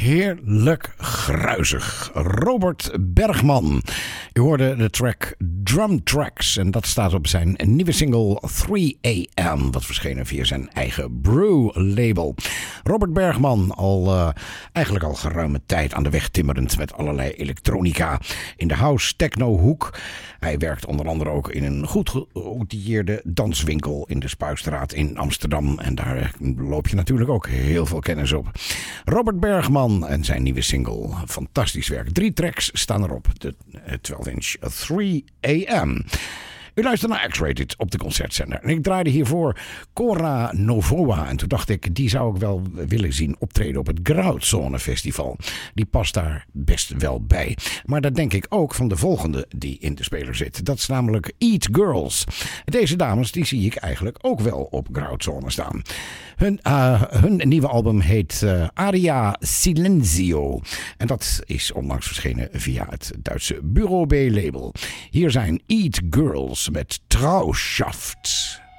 heerlijk gruizig. Robert Bergman. U hoorde de track Drum Tracks en dat staat op zijn nieuwe single 3am, wat verschenen via zijn eigen Brew label. Robert Bergman, eigenlijk al geruime tijd aan de weg timmerend met allerlei elektronica in de house techno hoek. Hij werkt onder andere ook in een goed geoutilleerde danswinkel in de Spuistraat in Amsterdam. En daar loop je natuurlijk ook heel veel kennis op. Robert Bergman en zijn nieuwe single. Fantastisch werk. 3 tracks staan erop. De 12-inch 3am. U luistert naar X-Rated op de Concertzender. En ik draaide hiervoor Cora Novoa. En toen dacht ik, die zou ik wel willen zien optreden op het Grautzone Festival. Die past daar best wel bij. Maar dat denk ik ook van de volgende die in de speler zit. Dat is namelijk Eat Girls. Deze dames die zie ik eigenlijk ook wel op Grautzone staan. Hun nieuwe album heet Aria Silenzio. En dat is onlangs verschenen via het Duitse Bureau B label. Hier zijn Eat Girls met Trauschaft.